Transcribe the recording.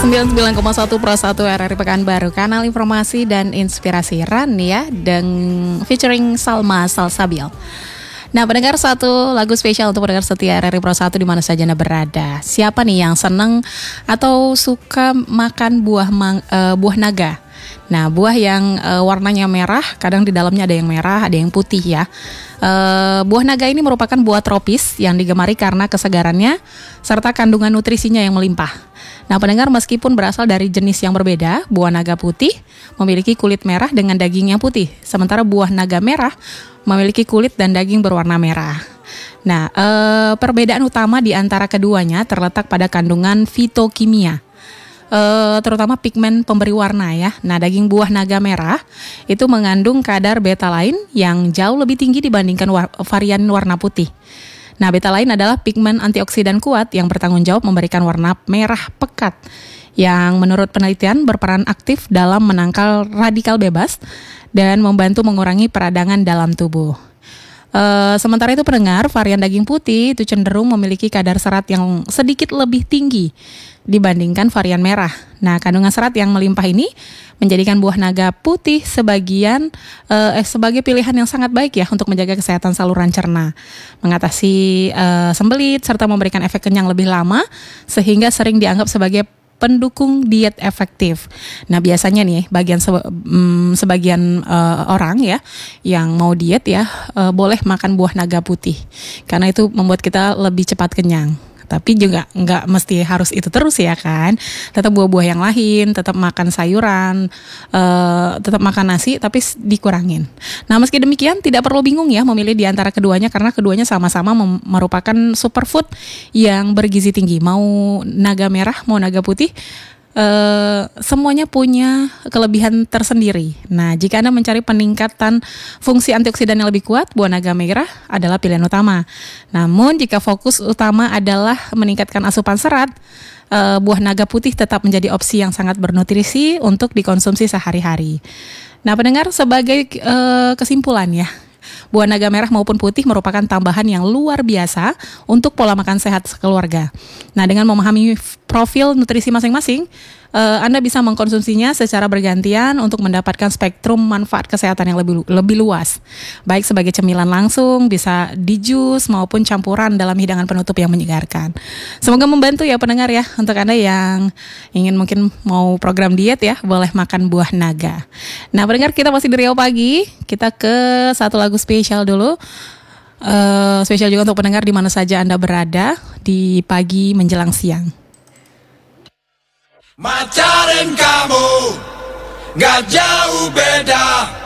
99,1 Pro 1 RRI Pekanbaru, kanal informasi dan inspirasi RAN ya, dan featuring Salma Salsabil. Nah, pendengar, satu lagu spesial untuk pendengar setia RRI Pro 1 di mana saja Anda berada. Siapa nih yang seneng atau suka makan buah naga? Nah, buah yang warnanya merah, kadang di dalamnya ada yang merah, ada yang putih ya. Buah naga ini merupakan buah tropis yang digemari karena kesegarannya serta kandungan nutrisinya yang melimpah. Nah, pendengar, meskipun berasal dari jenis yang berbeda, buah naga putih memiliki kulit merah dengan daging yang putih, sementara buah naga merah memiliki kulit dan daging berwarna merah. Nah, perbedaan utama di antara keduanya terletak pada kandungan fitokimia, terutama pigmen pemberi warna ya. Nah, daging buah naga merah itu mengandung kadar betalain yang jauh lebih tinggi dibandingkan varian warna putih. Nah, betalain adalah pigmen antioksidan kuat yang bertanggung jawab memberikan warna merah pekat, yang menurut penelitian berperan aktif dalam menangkal radikal bebas dan membantu mengurangi peradangan dalam tubuh. Sementara itu pendengar, varian daging putih itu cenderung memiliki kadar serat yang sedikit lebih tinggi dibandingkan varian merah. Nah, kandungan serat yang melimpah ini menjadikan buah naga putih sebagai pilihan yang sangat baik ya untuk menjaga kesehatan saluran cerna, mengatasi sembelit serta memberikan efek kenyang lebih lama, sehingga sering dianggap sebagai pendukung diet efektif. Nah, biasanya nih sebagian orang ya yang mau diet ya boleh makan buah naga putih karena itu membuat kita lebih cepat kenyang. Tapi juga nggak mesti harus itu terus ya kan. Tetap buah-buah yang lain, tetap makan sayuran, tetap makan nasi, tapi dikurangin. Nah, meski demikian tidak perlu bingung ya memilih di antara keduanya, karena keduanya sama-sama merupakan superfood yang bergizi tinggi. Mau naga merah, mau naga putih, semuanya punya kelebihan tersendiri. Nah, jika Anda mencari peningkatan fungsi antioksidan yang lebih kuat, buah naga merah adalah pilihan utama. Namun, jika fokus utama adalah meningkatkan asupan serat, buah naga putih tetap menjadi opsi yang sangat bernutrisi untuk dikonsumsi sehari-hari. Nah, pendengar, sebagai kesimpulan ya, buah naga merah maupun putih merupakan tambahan yang luar biasa untuk pola makan sehat sekeluarga. Nah, dengan memahami profil nutrisi masing-masing, Anda bisa mengkonsumsinya secara bergantian untuk mendapatkan spektrum manfaat kesehatan yang lebih luas. Baik sebagai cemilan langsung, bisa di jus maupun campuran dalam hidangan penutup yang menyegarkan. Semoga membantu ya pendengar ya, untuk Anda yang ingin mungkin mau program diet ya, boleh makan buah naga. Nah, pendengar, kita masih di Riau Pagi, kita ke satu lagu spesial dulu. Spesial juga untuk pendengar di mana saja Anda berada di pagi menjelang siang. Pacarin kamu gak jauh beda